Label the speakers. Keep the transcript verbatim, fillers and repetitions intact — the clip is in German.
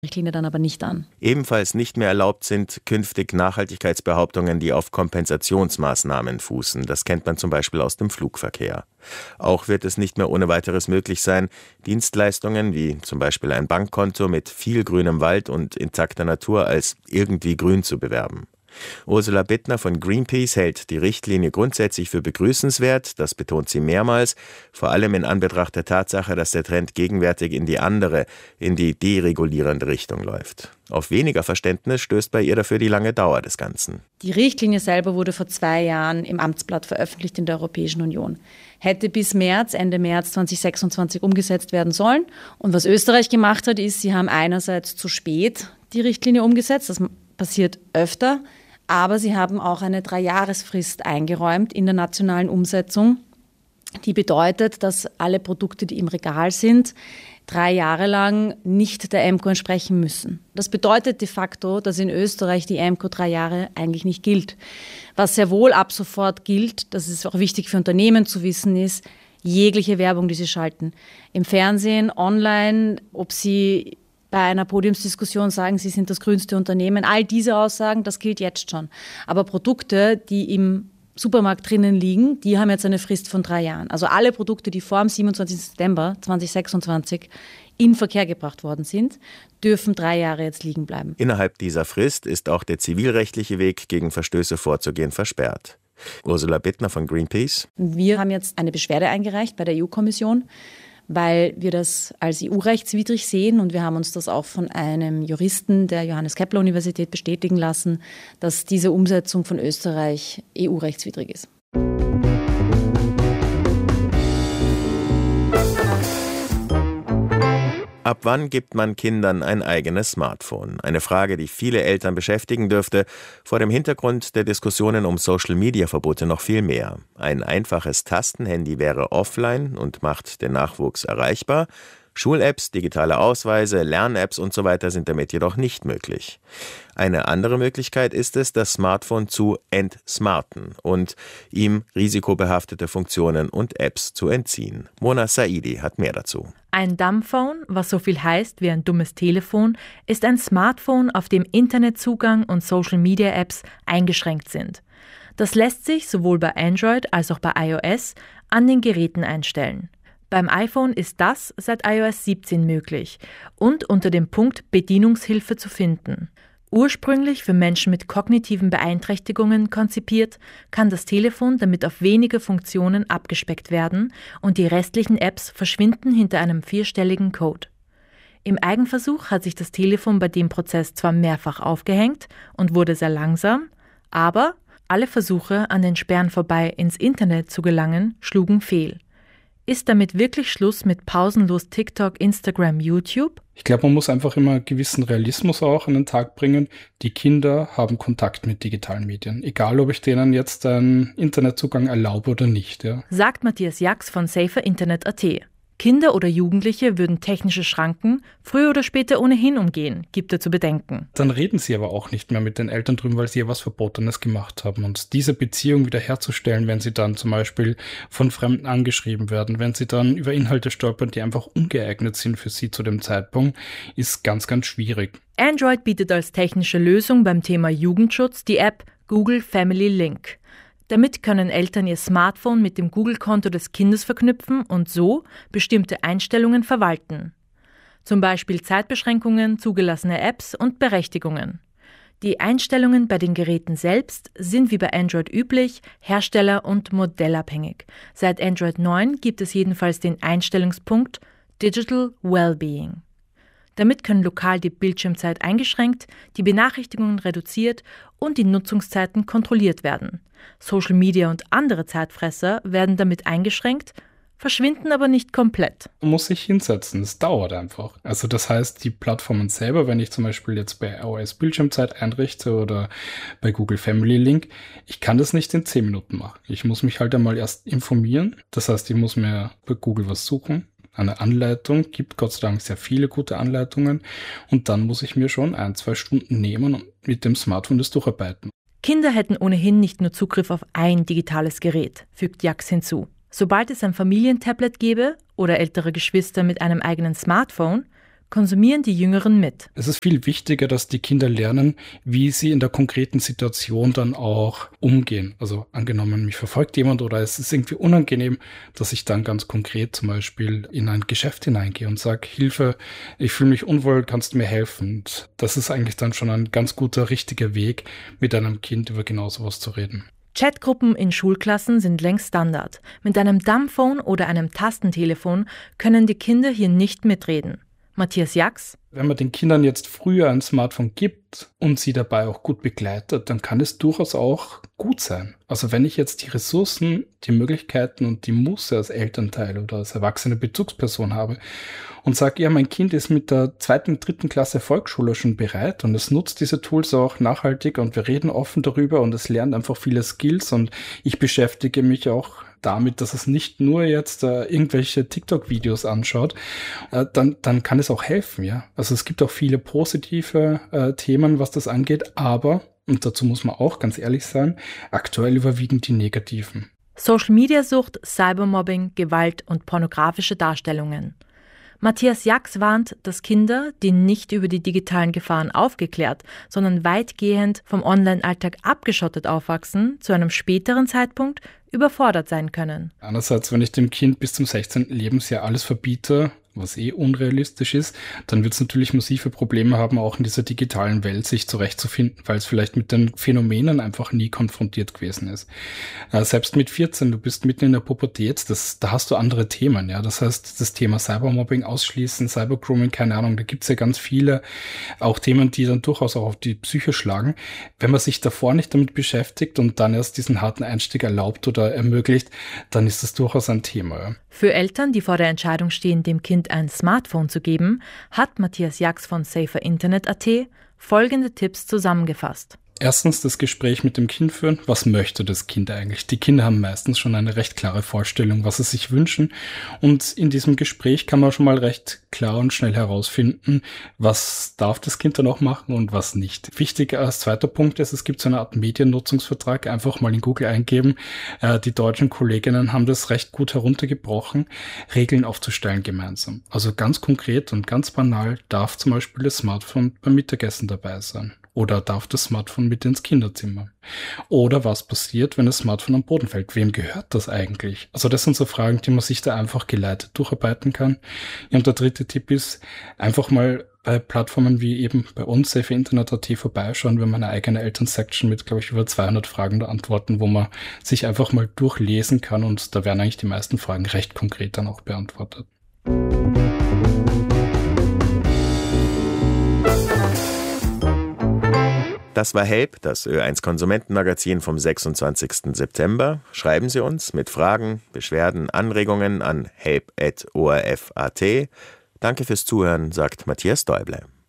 Speaker 1: Richtlinie dann aber nicht an.
Speaker 2: Ebenfalls nicht mehr erlaubt sind künftig Nachhaltigkeitsbehauptungen, die auf Kompensationsmaßnahmen fußen. Das kennt man zum Beispiel aus dem Flugverkehr. Auch wird es nicht mehr ohne weiteres möglich sein, Dienstleistungen wie zum Beispiel ein Bankkonto mit viel grünem Wald und intakter Natur als irgendwie grün zu bewerben. Ursula Bittner von Greenpeace hält die Richtlinie grundsätzlich für begrüßenswert, das betont sie mehrmals, vor allem in Anbetracht der Tatsache, dass der Trend gegenwärtig in die andere, in die deregulierende Richtung läuft. Auf weniger Verständnis stößt bei ihr dafür die lange Dauer des Ganzen.
Speaker 1: Die Richtlinie selber wurde vor zwei Jahren im Amtsblatt veröffentlicht in der Europäischen Union. Hätte bis März, Ende März zweitausendsechsundzwanzig umgesetzt werden sollen. Und was Österreich gemacht hat, ist, sie haben einerseits zu spät die Richtlinie umgesetzt, das passiert öfter, aber sie haben auch eine Dreijahresfrist eingeräumt in der nationalen Umsetzung. Die bedeutet, dass alle Produkte, die im Regal sind, drei Jahre lang nicht der EMCO entsprechen müssen. Das bedeutet de facto, dass in Österreich die EMCO drei Jahre eigentlich nicht gilt. Was sehr wohl ab sofort gilt, das ist auch wichtig für Unternehmen zu wissen, ist jegliche Werbung, die sie schalten. Im Fernsehen, online, ob sie bei einer Podiumsdiskussion sagen, sie sind das grünste Unternehmen. All diese Aussagen, das gilt jetzt schon. Aber Produkte, die im Supermarkt drinnen liegen, die haben jetzt eine Frist von drei Jahren. Also alle Produkte, die vor dem siebenundzwanzigsten September zweitausendsechsundzwanzig in Verkehr gebracht worden sind, dürfen drei Jahre jetzt liegen bleiben.
Speaker 2: Innerhalb dieser Frist ist auch der zivilrechtliche Weg, gegen Verstöße vorzugehen, versperrt. Ursula Bittner von Greenpeace.
Speaker 1: Wir haben jetzt eine Beschwerde eingereicht bei der E U-Kommission, weil wir das als E U-rechtswidrig sehen und wir haben uns das auch von einem Juristen der Johannes-Kepler-Universität bestätigen lassen, dass diese Umsetzung von Österreich E U-rechtswidrig ist.
Speaker 2: Ab wann gibt man Kindern ein eigenes Smartphone? Eine Frage, die viele Eltern beschäftigen dürfte, vor dem Hintergrund der Diskussionen um Social-Media-Verbote noch viel mehr. Ein einfaches Tastenhandy wäre offline und macht den Nachwuchs erreichbar. Schul-Apps, digitale Ausweise, Lern-Apps und so weiter sind damit jedoch nicht möglich. Eine andere Möglichkeit ist es, das Smartphone zu entsmarten und ihm risikobehaftete Funktionen und Apps zu entziehen. Mona Saidi hat mehr dazu.
Speaker 3: Ein Dumbphone, was so viel heißt wie ein dummes Telefon, ist ein Smartphone, auf dem Internetzugang und Social-Media-Apps eingeschränkt sind. Das lässt sich sowohl bei Android als auch bei iOS an den Geräten einstellen. Beim iPhone ist das seit i O S siebzehn möglich und unter dem Punkt Bedienungshilfe zu finden. Ursprünglich für Menschen mit kognitiven Beeinträchtigungen konzipiert, kann das Telefon damit auf wenige Funktionen abgespeckt werden und die restlichen Apps verschwinden hinter einem vierstelligen Code. Im Eigenversuch hat sich das Telefon bei dem Prozess zwar mehrfach aufgehängt und wurde sehr langsam, aber alle Versuche, an den Sperren vorbei ins Internet zu gelangen, schlugen fehl. Ist damit wirklich Schluss mit pausenlos TikTok, Instagram, YouTube?
Speaker 4: Ich glaube, man muss einfach immer einen gewissen Realismus auch an den Tag bringen. Die Kinder haben Kontakt mit digitalen Medien, egal ob ich denen jetzt einen Internetzugang erlaube oder nicht. Ja.
Speaker 3: Sagt Matthias Jax von Safer Internet Punkt a t. Kinder oder Jugendliche würden technische Schranken früher oder später ohnehin umgehen, gibt er zu bedenken.
Speaker 4: Dann reden sie aber auch nicht mehr mit den Eltern drüber, weil sie ja was Verbotenes gemacht haben. Und diese Beziehung wiederherzustellen, wenn sie dann zum Beispiel von Fremden angeschrieben werden, wenn sie dann über Inhalte stolpern, die einfach ungeeignet sind für sie zu dem Zeitpunkt, ist ganz, ganz schwierig.
Speaker 3: Android bietet als technische Lösung beim Thema Jugendschutz die App Google Family Link. Damit können Eltern ihr Smartphone mit dem Google-Konto des Kindes verknüpfen und so bestimmte Einstellungen verwalten. Zum Beispiel Zeitbeschränkungen, zugelassene Apps und Berechtigungen. Die Einstellungen bei den Geräten selbst sind wie bei Android üblich, hersteller- und modellabhängig. Seit Android neun gibt es jedenfalls den Einstellungspunkt Digital Wellbeing. Damit können lokal die Bildschirmzeit eingeschränkt, die Benachrichtigungen reduziert und die Nutzungszeiten kontrolliert werden. Social Media und andere Zeitfresser werden damit eingeschränkt, verschwinden aber nicht komplett.
Speaker 4: Man muss sich hinsetzen, es dauert einfach. Also das heißt, die Plattformen selber, wenn ich zum Beispiel jetzt bei iOS Bildschirmzeit einrichte oder bei Google Family Link, ich kann das nicht in zehn Minuten machen. Ich muss mich halt einmal erst informieren. Das heißt, ich muss mir bei Google was suchen. Eine Anleitung, gibt Gott sei Dank sehr viele gute Anleitungen und dann muss ich mir schon ein, zwei Stunden nehmen und mit dem Smartphone das durcharbeiten.
Speaker 3: Kinder hätten ohnehin nicht nur Zugriff auf ein digitales Gerät, fügt Jax hinzu. Sobald es ein Familientablet gäbe oder ältere Geschwister mit einem eigenen Smartphone, konsumieren die Jüngeren mit.
Speaker 4: Es ist viel wichtiger, dass die Kinder lernen, wie sie in der konkreten Situation dann auch umgehen. Also angenommen, mich verfolgt jemand oder es ist irgendwie unangenehm, dass ich dann ganz konkret zum Beispiel in ein Geschäft hineingehe und sage, Hilfe, ich fühle mich unwohl, kannst du mir helfen? Und das ist eigentlich dann schon ein ganz guter, richtiger Weg, mit einem Kind über genau sowas zu reden.
Speaker 3: Chatgruppen in Schulklassen sind längst Standard. Mit einem Dumbphone oder einem Tastentelefon können die Kinder hier nicht mitreden. Matthias Jax:
Speaker 4: Wenn man den Kindern jetzt früher ein Smartphone gibt und sie dabei auch gut begleitet, dann kann es durchaus auch gut sein. Also wenn ich jetzt die Ressourcen, die Möglichkeiten und die Muße als Elternteil oder als erwachsene Bezugsperson habe und sage, ja, mein Kind ist mit der zweiten, dritten Klasse Volksschule schon bereit und es nutzt diese Tools auch nachhaltig und wir reden offen darüber und es lernt einfach viele Skills und ich beschäftige mich auch damit, dass es nicht nur jetzt äh, irgendwelche TikTok-Videos anschaut, äh, dann, dann kann es auch helfen, ja. Also es gibt auch viele positive äh, Themen, was das angeht, aber, und dazu muss man auch ganz ehrlich sein, aktuell überwiegen die negativen.
Speaker 3: Social-Media-Sucht, Cybermobbing, Gewalt und pornografische Darstellungen. Matthias Jax warnt, dass Kinder, die nicht über die digitalen Gefahren aufgeklärt, sondern weitgehend vom Online-Alltag abgeschottet aufwachsen, zu einem späteren Zeitpunkt überfordert sein können.
Speaker 4: Einerseits, wenn ich dem Kind bis zum sechzehnten Lebensjahr alles verbiete, was eh unrealistisch ist, dann wird es natürlich massive Probleme haben, auch in dieser digitalen Welt sich zurechtzufinden, weil es vielleicht mit den Phänomenen einfach nie konfrontiert gewesen ist. Äh, selbst mit vierzehn, du bist mitten in der Pubertät, das, da hast du andere Themen, ja. Das heißt, das Thema Cybermobbing ausschließen, Cybergrooming, keine Ahnung, da gibt's ja ganz viele auch Themen, die dann durchaus auch auf die Psyche schlagen. Wenn man sich davor nicht damit beschäftigt und dann erst diesen harten Einstieg erlaubt oder ermöglicht, dann ist das durchaus ein Thema, ja.
Speaker 3: Für Eltern, die vor der Entscheidung stehen, dem Kind ein Smartphone zu geben, hat Matthias Jax von safer internet punkt a t folgende Tipps zusammengefasst.
Speaker 4: Erstens das Gespräch mit dem Kind führen. Was möchte das Kind eigentlich? Die Kinder haben meistens schon eine recht klare Vorstellung, was sie sich wünschen. Und in diesem Gespräch kann man schon mal recht klar und schnell herausfinden, was darf das Kind dann auch machen und was nicht. Wichtig als zweiter Punkt ist, es gibt so eine Art Mediennutzungsvertrag. Einfach mal in Google eingeben. Äh, die deutschen Kolleginnen haben das recht gut heruntergebrochen, Regeln aufzustellen gemeinsam. Also ganz konkret und ganz banal darf zum Beispiel das Smartphone beim Mittagessen dabei sein. Oder darf das Smartphone mit ins Kinderzimmer? Oder was passiert, wenn das Smartphone am Boden fällt? Wem gehört das eigentlich? Also das sind so Fragen, die man sich da einfach geleitet durcharbeiten kann. Und der dritte Tipp ist, einfach mal bei Plattformen wie eben bei uns, safer internet punkt a t, vorbeischauen. Wir haben eine eigene Eltern-Section mit, glaube ich, über zweihundert Fragen und Antworten, wo man sich einfach mal durchlesen kann. Und da werden eigentlich die meisten Fragen recht konkret dann auch beantwortet.
Speaker 2: Das war Help, das Ö eins Konsumentenmagazin vom sechsundzwanzigsten September. Schreiben Sie uns mit Fragen, Beschwerden, Anregungen an help at o r f punkt a t. Danke fürs Zuhören, sagt Matthias Däuble.